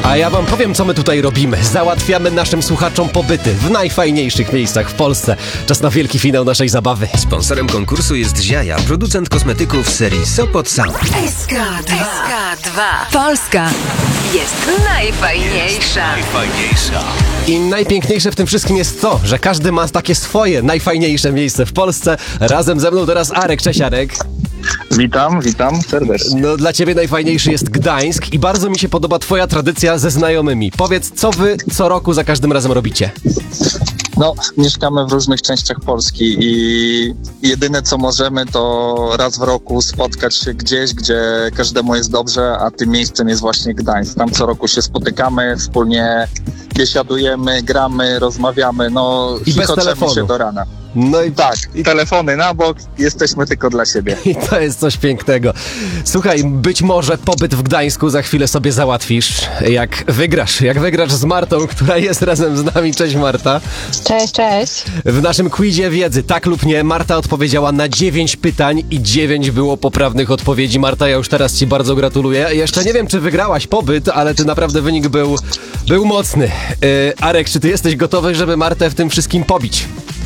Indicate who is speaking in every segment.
Speaker 1: A ja wam powiem, co my tutaj robimy. Załatwiamy naszym słuchaczom pobyty w najfajniejszych miejscach w Polsce. Czas na wielki finał naszej zabawy.
Speaker 2: Sponsorem konkursu jest Ziaja, producent kosmetyków serii Sopot Sam.
Speaker 3: SK2. Polska jest najfajniejsza.
Speaker 1: I najpiękniejsze w tym wszystkim jest to, że każdy ma takie swoje najfajniejsze miejsce w Polsce. Razem ze mną teraz Arek. Cześć, Arek.
Speaker 4: Witam serdecznie.
Speaker 1: No, dla ciebie najfajniejszy jest Gdańsk i bardzo mi się podoba twoja tradycja ze znajomymi. Powiedz, co wy co roku za każdym razem robicie?
Speaker 4: No, mieszkamy w różnych częściach Polski i jedyne co możemy to raz w roku spotkać się gdzieś, gdzie każdemu jest dobrze, a tym miejscem jest właśnie Gdańsk. Tam co roku się spotykamy, wspólnie biesiadujemy, gramy, rozmawiamy, no
Speaker 1: I bez
Speaker 4: chichoczemy
Speaker 1: telefonu.
Speaker 4: się do rana.
Speaker 1: No i
Speaker 4: Tak, telefony na bok, jesteśmy tylko dla siebie.
Speaker 1: I to jest coś pięknego. Słuchaj, być może pobyt w Gdańsku za chwilę sobie załatwisz, jak wygrasz z Martą, która jest razem z nami. Cześć, Marta.
Speaker 5: Cześć.
Speaker 1: W naszym quizie wiedzy, tak lub nie, Marta odpowiedziała na 9 pytań i 9 było poprawnych odpowiedzi. Marta, ja już teraz ci bardzo gratuluję. Jeszcze nie wiem, czy wygrałaś pobyt, ale ty naprawdę wynik był mocny. Arek, czy ty jesteś gotowy, żeby Martę w tym wszystkim pobić?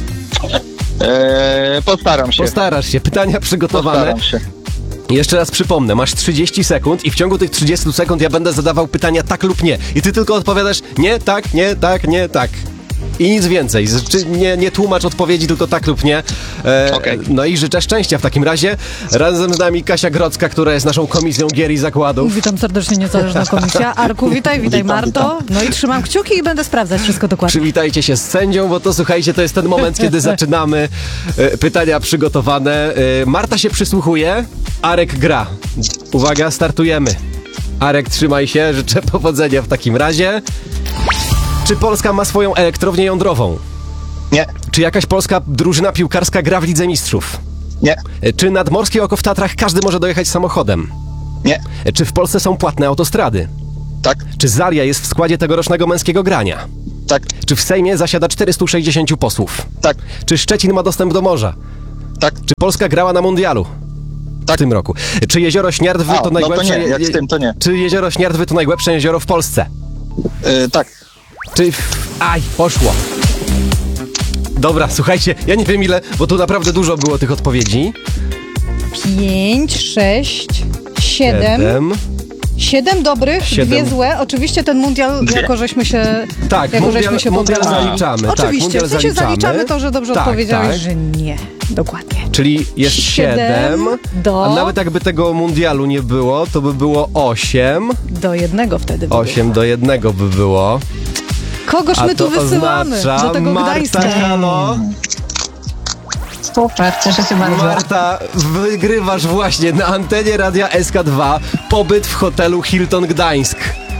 Speaker 4: Postaram się.
Speaker 1: Postarasz się. Pytania przygotowane.
Speaker 4: Postaram się.
Speaker 1: Jeszcze raz przypomnę, masz 30 sekund i w ciągu tych 30 sekund ja będę zadawał pytania tak lub nie. I ty tylko odpowiadasz nie, tak, nie, tak, nie, tak. I nic więcej. Nie tłumacz odpowiedzi, tylko tak lub nie.
Speaker 4: Okej.
Speaker 1: No i życzę szczęścia w takim razie. Razem z nami Kasia Grodzka, która jest naszą komisją gier i zakładów.
Speaker 5: Witam serdecznie, niezależna komisja. Arku, witaj Marto. No i trzymam kciuki i będę sprawdzać wszystko dokładnie.
Speaker 1: Przywitajcie się z sędzią, bo to słuchajcie, to jest ten moment, kiedy zaczynamy. Pytania przygotowane. Marta się przysłuchuje, Arek gra. Uwaga, startujemy. Arek, trzymaj się, życzę powodzenia w takim razie. Czy Polska ma swoją elektrownię jądrową?
Speaker 4: Nie,
Speaker 1: Czy jakaś polska drużyna piłkarska gra w Lidze Mistrzów?
Speaker 4: nie,
Speaker 1: Czy nad Morskie Oko w Tatrach każdy może dojechać samochodem?
Speaker 4: nie,
Speaker 1: Czy w Polsce są płatne autostrady?
Speaker 4: tak,
Speaker 1: Czy Zaria jest w składzie tegorocznego Męskiego Grania?
Speaker 4: tak,
Speaker 1: Czy w Sejmie zasiada 460 posłów?
Speaker 4: tak,
Speaker 1: Czy Szczecin ma dostęp do morza?
Speaker 4: tak.
Speaker 1: Czy Polska grała na mundialu?
Speaker 4: Tak.
Speaker 1: W tym roku. Czy jezioro Śniardwy
Speaker 4: A,
Speaker 1: to
Speaker 4: no to
Speaker 1: najgłębsze...
Speaker 4: nie, jak z tym, to nie.
Speaker 1: Czy jezioro Śniardwy to najgłębsze jezioro w Polsce?
Speaker 4: Tak.
Speaker 1: Czy... Aj, poszło. Dobra, słuchajcie, ja nie wiem ile, bo tu naprawdę dużo było tych odpowiedzi.
Speaker 5: 5, 6, 7. 7 dobrych,
Speaker 1: 7.
Speaker 5: 2 złe. Oczywiście ten mundial, jako żeśmy się
Speaker 1: Tak,
Speaker 5: jako
Speaker 1: mundial,
Speaker 5: żeśmy się
Speaker 1: mundial
Speaker 5: pobrali.
Speaker 1: zaliczamy.
Speaker 5: Oczywiście,
Speaker 1: tak,
Speaker 5: w sensie zaliczamy to, że dobrze
Speaker 1: Tak,
Speaker 5: odpowiedziałeś,
Speaker 1: tak.
Speaker 5: że nie. Dokładnie.
Speaker 1: Czyli jest 7,
Speaker 5: do-
Speaker 1: a nawet jakby tego mundialu nie było, to by było 8.
Speaker 5: Do 1 wtedy by
Speaker 1: 8 do 1 by było.
Speaker 5: Kogoż
Speaker 1: A
Speaker 5: my tu
Speaker 1: to
Speaker 5: wysyłamy
Speaker 1: oznacza,
Speaker 5: do tego
Speaker 1: Marta,
Speaker 5: Gdańska?
Speaker 1: halo?
Speaker 6: Super, cieszę się bardzo.
Speaker 1: Marta, wygrywasz właśnie na antenie Radia SK2 pobyt w hotelu Hilton Gdańsk.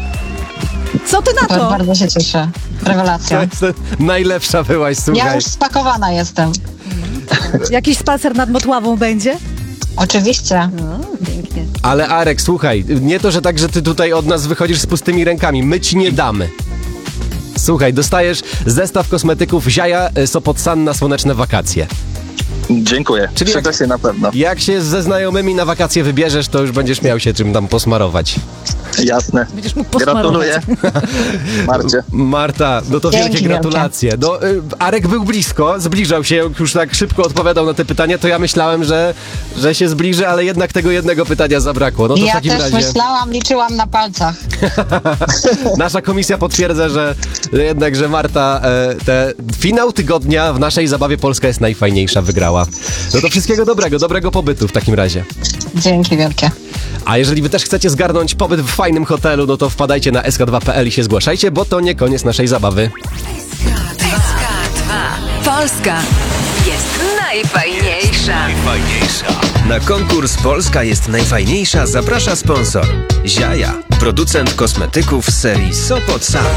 Speaker 5: Co ty na to?
Speaker 6: Bardzo się cieszę. Rewelacja.
Speaker 1: Najlepsza byłaś, słuchaj.
Speaker 6: Ja już spakowana jestem.
Speaker 5: Jakiś spacer nad Motławą będzie?
Speaker 6: Oczywiście.
Speaker 5: No, pięknie.
Speaker 1: Ale Arek, słuchaj, nie to, że tak, że ty tutaj od nas wychodzisz z pustymi rękami. My ci nie damy. Słuchaj, dostajesz zestaw kosmetyków Ziaja Sopot San na słoneczne wakacje.
Speaker 4: Dziękuję.
Speaker 1: Czyli
Speaker 4: Przyda się na pewno.
Speaker 1: Jak się ze znajomymi na wakacje wybierzesz, to już będziesz miał się czym tam posmarować.
Speaker 4: Jasne.
Speaker 5: Będziesz mógł posmarować.
Speaker 4: Gratuluję. Marcie.
Speaker 1: Marta, no to
Speaker 6: Dzięki
Speaker 1: wielkie
Speaker 6: wielkie.
Speaker 1: gratulacje. No, Arek był blisko, zbliżał się, jak już tak szybko odpowiadał na te pytania, to ja myślałem, że się zbliży, ale jednak tego jednego pytania zabrakło. No to w
Speaker 6: Ja
Speaker 1: takim
Speaker 6: też
Speaker 1: razie
Speaker 6: myślałam, liczyłam na palcach.
Speaker 1: nasza komisja potwierdza, że jednak, że Marta finał tygodnia w naszej zabawie Polska jest najfajniejsza, wygrała. No to wszystkiego dobrego pobytu w takim razie.
Speaker 6: Dzięki wielkie.
Speaker 1: A jeżeli wy też chcecie zgarnąć pobyt w fajnym hotelu, no to wpadajcie na sk2.pl i się zgłaszajcie, bo to nie koniec naszej zabawy.
Speaker 3: SK2. Polska jest najfajniejsza.
Speaker 2: Na konkurs Polska jest najfajniejsza zaprasza sponsor. Ziaja, producent kosmetyków serii Sopot Sam.